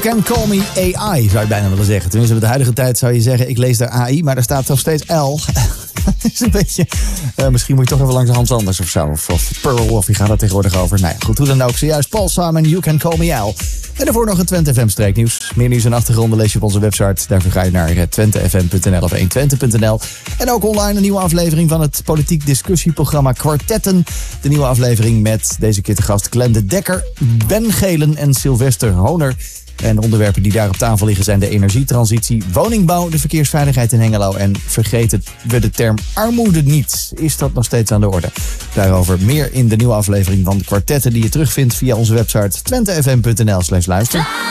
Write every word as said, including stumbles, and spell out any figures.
Can call me A I, zou je bijna willen zeggen. Tenminste, met de huidige tijd zou je zeggen, ik lees daar A I, maar daar staat nog steeds L. Dat is een beetje... Uh, misschien moet je toch even langs Hans Anders of zo. Of, of Pearl, of wie gaat dat tegenwoordig over? Nou ja, goed, hoe dan ook. Zojuist Paul Simon, You Can Call Me Al. En daarvoor nog een Twente F M streeknieuws. Meer nieuws en achtergronden lees je op onze website. Daarvoor ga je naar twente f m punt n l of honderdtwintig punt n l. En ook online een nieuwe aflevering van het politiek discussieprogramma Kwartetten. De nieuwe aflevering met deze keer te gast Glende Dekker, Ben Gelen en Sylvester Honer. En onderwerpen die daar op tafel liggen zijn de energietransitie, woningbouw, de verkeersveiligheid in Hengelo. En vergeten we de term armoede niet. Is dat nog steeds aan de orde? Daarover meer in de nieuwe aflevering van Kwartetten die je terugvindt via onze website twente f m punt n l slash luister.